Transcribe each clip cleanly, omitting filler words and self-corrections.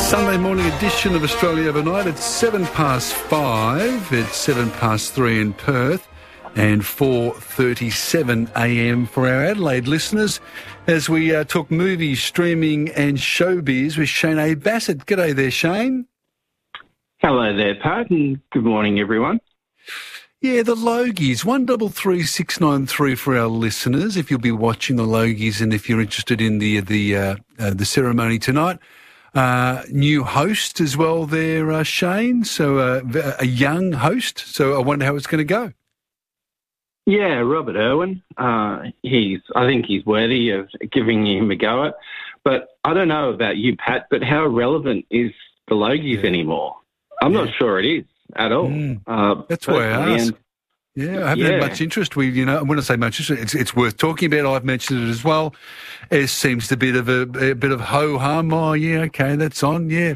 Sunday morning edition of Australia Overnight. It's 5:07. It's 3:07 in Perth and 4:37 a.m. for our Adelaide listeners as we talk movies, streaming and showbiz with Shane A. Bassett. G'day there, Shane. Hello there, Pat, and good morning, everyone. Yeah, the Logies, 133693 for our listeners, if you'll be watching the Logies and if you're interested in the ceremony tonight. New host as well there, Shane, so a young host, so I wonder how it's going to go. Yeah, Robert Irwin, I think he's worthy of giving him a go at, but I don't know about you, Pat, but how relevant is the Logies anymore? I'm not sure it is at all. That's why I asked. I haven't had much interest. When I say much interest, it's worth talking about. I've mentioned it as well. It seems to be a bit of ho-hum. Oh, yeah, okay, that's on. Yeah,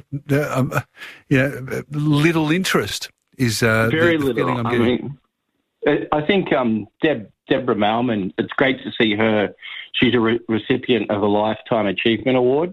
little interest is very the little. feeling I'm getting. I think Deborah Mailman. It's great to see her. She's a recipient of a Lifetime Achievement Award.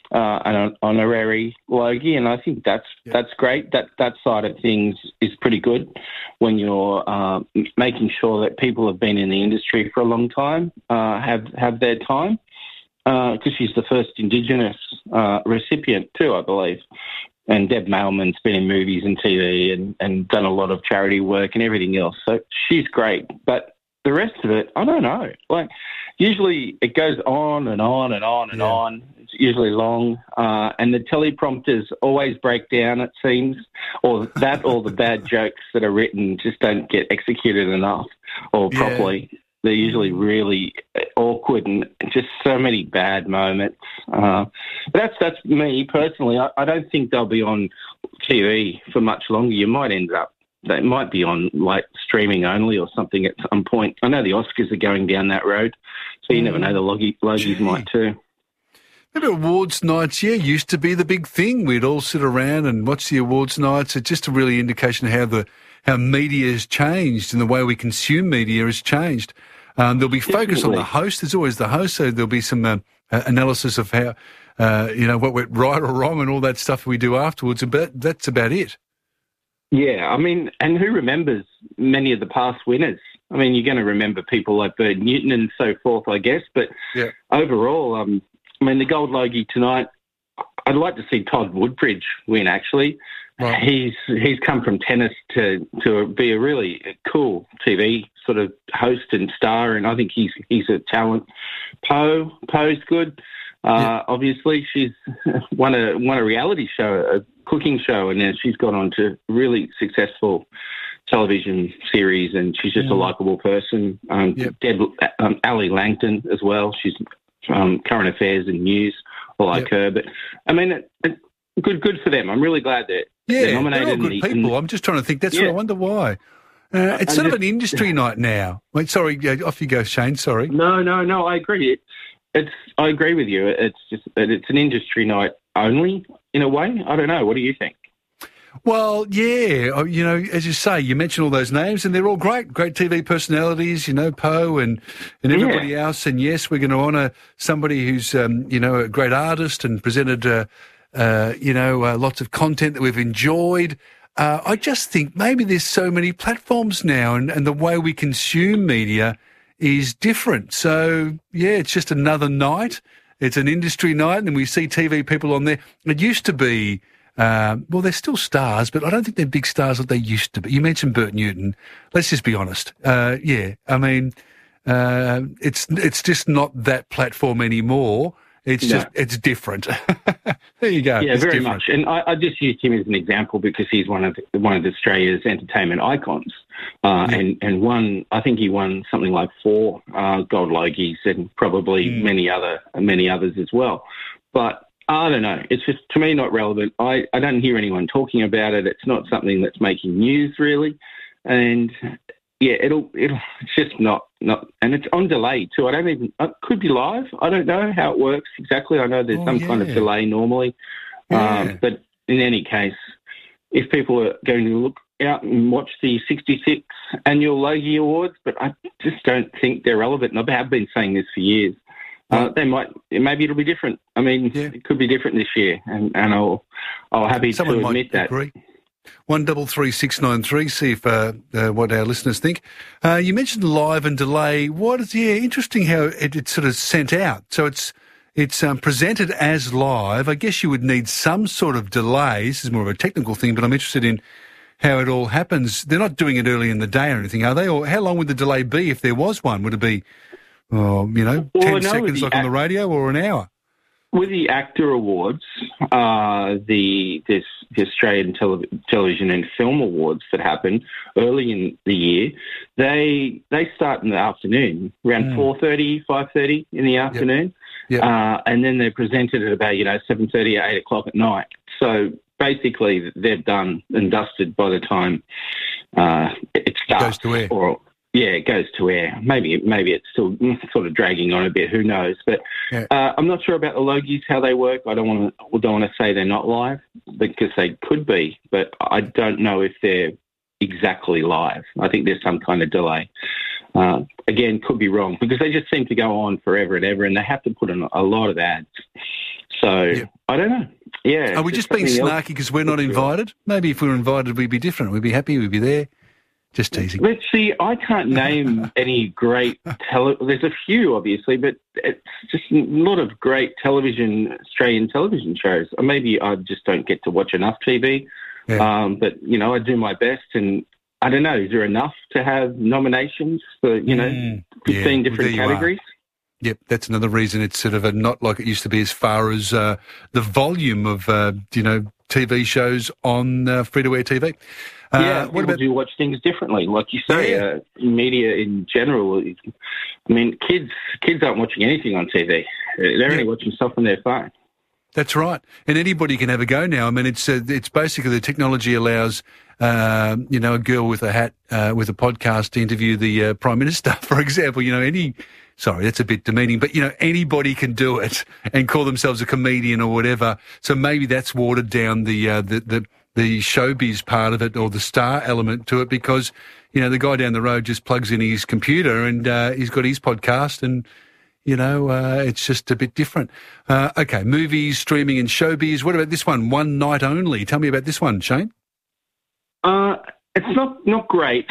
An honorary Logie, and I think that's great. That side of things is pretty good when you're making sure that people have been in the industry for a long time have their time, because she's the first Indigenous recipient too, I believe. And Deb Mailman's been in movies and TV and done a lot of charity work and everything else, so she's great. But the rest of it, I don't know. Like, usually it goes on and on and on and on. It's usually long, and the teleprompters always break down, it seems, or the bad jokes that are written just don't get executed enough or properly. They're usually really awkward and just so many bad moments. But that's me personally. I don't think they'll be on TV for much longer. They might be on like streaming only or something at some point. I know the Oscars are going down that road, so you never know, the Logies might too. Remember awards nights? Yeah, used to be the big thing. We'd all sit around and watch the awards nights. It's just a really indication of how media has changed and the way we consume media has changed. There'll be focus on the host. There's always the host, so there'll be some analysis of how, what went right or wrong and all that stuff we do afterwards. But that's about it. Yeah, I mean, and who remembers many of the past winners? I mean, you're going to remember people like Bert Newton and so forth, I guess. But overall, the Gold Logie tonight, I'd like to see Todd Woodbridge win, actually. Right. He's come from tennis to be a really cool TV sort of host and star, and I think he's a talent. Poe's good. Obviously, she's won a reality show, a cooking show, and then she's gone on to really successful television series, and she's just a likeable person. Ali Langton as well. She's current affairs and news. I like her, but I mean, good for them. I'm really glad that they're nominated. They're all good people. I'm just trying to think. That's what I wonder why. It's sort of an industry night now. Wait, sorry, off you go, Shane. Sorry. No. I agree. I agree with you. It's just that it's an industry night only in a way. I don't know. What do you think? Well, yeah, as you say, you mentioned all those names, and they're all great TV personalities, Poe and everybody else. And yes, we're going to honour somebody who's, a great artist and presented, lots of content that we've enjoyed. I just think maybe there's so many platforms now, and the way we consume media is different. So, yeah, it's just another night. It's an industry night, and we see TV people on there. It used to be, they're still stars, but I don't think they're big stars like they used to be. You mentioned Bert Newton. Let's just be honest. It's just not that platform anymore. It's different. There you go. Yeah, it's very different. much. And I just used him as an example because he's one of Australia's entertainment icons. And I think he won something like 4 Gold Logies and probably many others as well. But I don't know. It's just, to me, not relevant. I don't hear anyone talking about it. It's not something that's making news, really. And it's just not, and it's on delay too. It could be live. I don't know how it works exactly. I know there's some kind of delay normally. But in any case, if people are going to look out and watch the 66th Annual Logie Awards, but I just don't think they're relevant. And I have been saying this for years. Maybe it'll be different. I mean, It could be different this year, and I'll happy to admit that. Agree. 133693. See if what our listeners think. You mentioned live and delay. Interesting how it's sort of sent out. So it's presented as live. I guess you would need some sort of delay. This is more of a technical thing, but I'm interested in how it all happens. They're not doing it early in the day or anything, are they? Or how long would the delay be if there was one? Would it be, 10 seconds like on the radio, or an hour? With the AACTA Awards, the Australian Television and Film Awards that happen early in the year, they start in the afternoon, around 4:30, 5:30 in the afternoon. Yep. And then they're presented at about 7:30 or 8 o'clock at night. So basically, they're done and dusted by the time it starts. It goes to air. It goes to air. Maybe it's still sort of dragging on a bit. Who knows? But I'm not sure about the Logies, how they work. I don't want to say they're not live, because they could be, but I don't know if they're exactly live. I think there's some kind of delay. Again, could be wrong, because they just seem to go on forever and ever, and they have to put in a lot of ads. So I don't know. Yeah. Are we just being snarky because we're not invited? Maybe if we were invited, we'd be different. We'd be happy. We'd be there. Just teasing. Let's see. I can't name any great There's a few, obviously, but it's just a lot of great Australian television shows. Or maybe I just don't get to watch enough TV. Yeah. But I do my best, and I don't know. Is there enough to have nominations for 15 different categories? Yep, that's another reason it's sort of not like it used to be as far as the volume of TV shows on free-to-air TV. People do watch things differently. Like you say, media in general. I mean, kids aren't watching anything on TV. They're only watching stuff on their phone. That's right, and anybody can have a go now. I mean, it's basically the technology allows a girl with a hat with a podcast to interview the Prime Minister, for example. Sorry, that's a bit demeaning, but anybody can do it and call themselves a comedian or whatever. So maybe that's watered down the showbiz part of it, or the star element to it, because the guy down the road just plugs in his computer and he's got his podcast, and it's just a bit different. Okay, movies, streaming, and showbiz. What about this one? One Night Only. Tell me about this one, Shane. It's not great.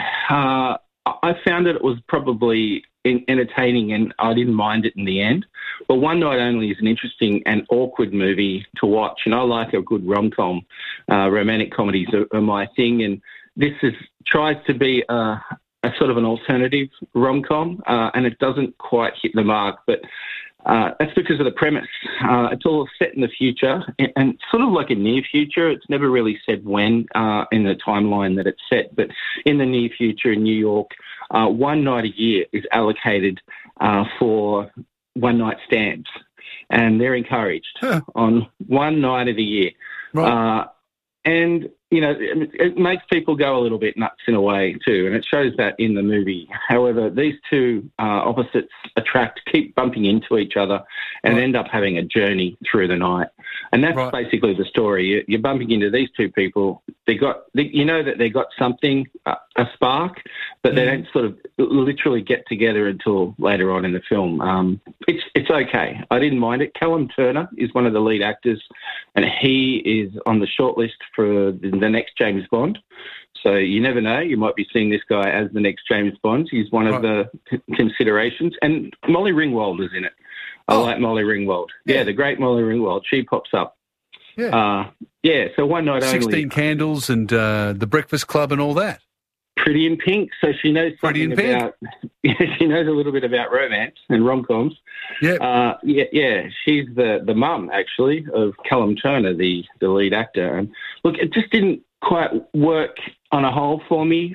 I found that it was probably entertaining, and I didn't mind it in the end. But One Night Only is an interesting and awkward movie to watch, and I like a good rom-com. Romantic comedies are my thing, and this tries to be a sort of an alternative rom-com, and it doesn't quite hit the mark, but that's because of the premise. It's all set in the future, and sort of like a near future. It's never really said when in the timeline that it's set, but in the near future in New York, one night a year is allocated for one-night stands, and they're encouraged on one night of the year. Right. And, it makes people go a little bit nuts in a way too, and it shows that in the movie. However, these two opposites keep bumping into each other and end up having a journey through the night. And that's basically the story. You're bumping into these two people. That they got something, a spark, but they don't sort of literally get together until later on in the film. It's okay. I didn't mind it. Callum Turner is one of the lead actors, and he is on the shortlist for the next James Bond. So you never know. You might be seeing this guy as the next James Bond. He's one of the considerations. And Molly Ringwald is in it. I like Molly Ringwald. Yeah, the great Molly Ringwald. She pops up. Yeah. So One Night Only. 16 Candles and The Breakfast Club and all that. Pretty in Pink. So she knows something about... she knows a little bit about romance and rom-coms. Yeah. She's the mum, actually, of Callum Turner, the lead actor. And look, it just didn't quite work on a whole for me.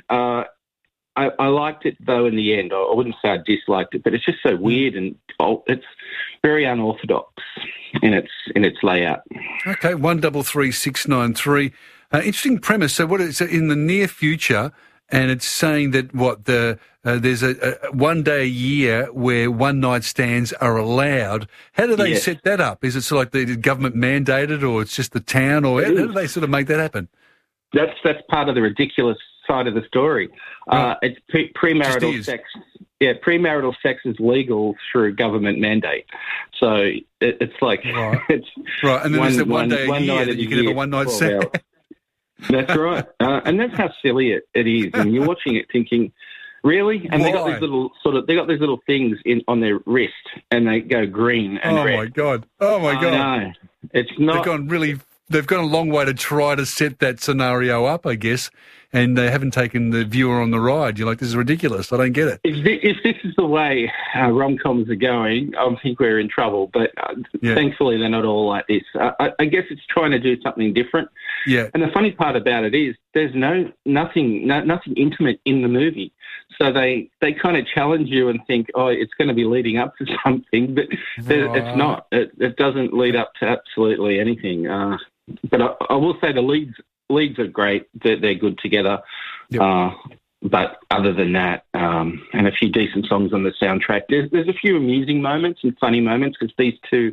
I liked it, though, in the end. I wouldn't say I disliked it, but it's just so weird, and it's very unorthodox in its layout. Okay, 133693. Interesting premise. So what is it in the near future? And it's saying that there's a one day a year where one night stands are allowed. How do they set that up? Is it sort of like the government mandated, or it's just the town, or how do they sort of make that happen? That's part of the ridiculous side of the story. It's premarital sex. premarital sex is legal through government mandate. So it's like right. It's right, and then there's one day a year that you can have a one-night sex. That's right, and that's how silly it is. And you're watching it thinking, really? And why? they got these little things on their wrist, and they go green and red. Oh my god! No, it's not. They've gone a long way to try to set that scenario up, I guess, and they haven't taken the viewer on the ride. You're like, this is ridiculous. I don't get it. If this is the way rom-coms are going, I think we're in trouble. But thankfully, they're not all like this. I guess it's trying to do something different. Yeah. And the funny part about it is there's nothing intimate in the movie. So they kind of challenge you and think, oh, it's going to be leading up to something, but it's not. It doesn't lead up to absolutely anything. But I will say the leads are great. They're good together. Yep. But other than that, and a few decent songs on the soundtrack, there's a few amusing moments and funny moments because these two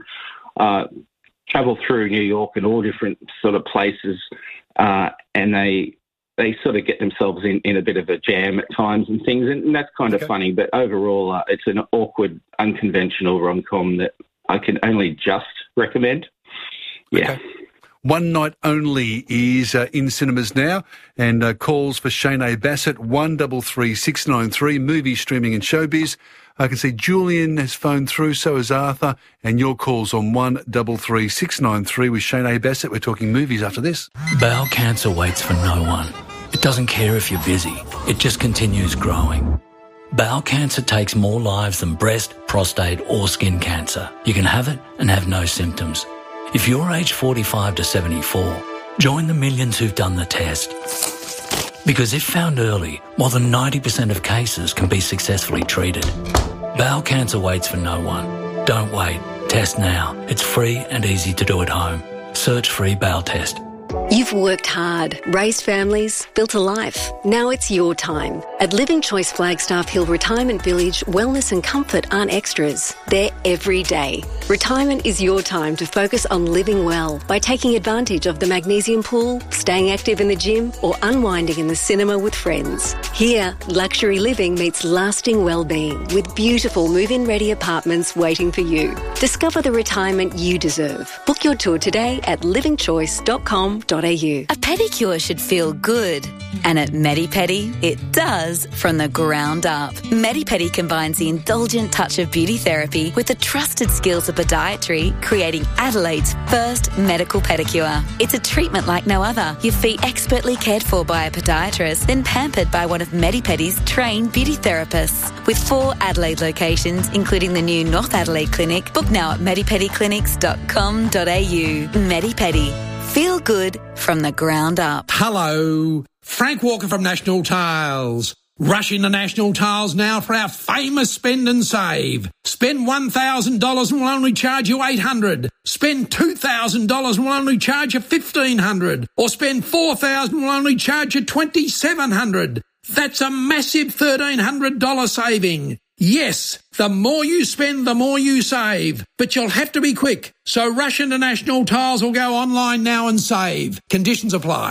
travel through New York and all different sort of places, and they sort of get themselves in a bit of a jam at times and things, and that's kind of funny. But overall, it's an awkward, unconventional rom-com that I can only just recommend. Yeah. Okay. One Night Only is in cinemas now, and calls for Shanae Bassett, 133693, movie, streaming and showbiz. I can see Julian has phoned through, so has Arthur, and your call's on 133693 with Shanae Bassett. We're talking movies after this. Bowel cancer waits for no one. It doesn't care if you're busy. It just continues growing. Bowel cancer takes more lives than breast, prostate or skin cancer. You can have it and have no symptoms. If you're aged 45 to 74, join the millions who've done the test. Because if found early, more than 90% of cases can be successfully treated. Bowel cancer waits for no one. Don't wait. Test now. It's free and easy to do at home. Search free bowel test. You've worked hard, raised families, built a life. Now it's your time. At Living Choice Flagstaff Hill Retirement Village, wellness and comfort aren't extras. They're every day. Retirement is your time to focus on living well by taking advantage of the magnesium pool, staying active in the gym, or unwinding in the cinema with friends. Here, luxury living meets lasting well-being with beautiful move-in ready apartments waiting for you. Discover the retirement you deserve. Book your tour today at livingchoice.com.au. A pedicure should feel good. And at Medi-Pedi, it does from the ground up. Medi-Pedi combines the indulgent touch of beauty therapy with the trusted skills of podiatry, creating Adelaide's first medical pedicure. It's a treatment like no other. Your feet expertly cared for by a podiatrist, then pampered by one of Medi-Pedi's trained beauty therapists. With 4 Adelaide locations, including the new North Adelaide Clinic, book now at medipediclinics.com.au. Medi-Pedi. Feel good from the ground up. Hello, Frank Walker from National Tiles. Rush into National Tiles now for our famous spend and save. Spend $1,000 and we'll only charge you $800. Spend $2,000 and we'll only charge you $1,500. Or spend $4,000 and we'll only charge you $2,700. That's a massive $1,300 saving. Yes, the more you spend, the more you save. But you'll have to be quick. So rush into National Tiles or go online now and save. Conditions apply.